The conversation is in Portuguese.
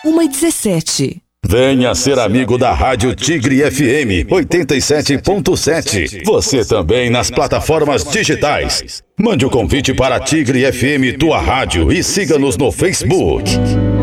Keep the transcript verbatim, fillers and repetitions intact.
uma e dezessete. Venha ser amigo da Rádio Tigre F M oitenta e sete ponto sete. Você também nas plataformas digitais. Mande o convite para Tigre F M Tua Rádio e siga-nos no Facebook.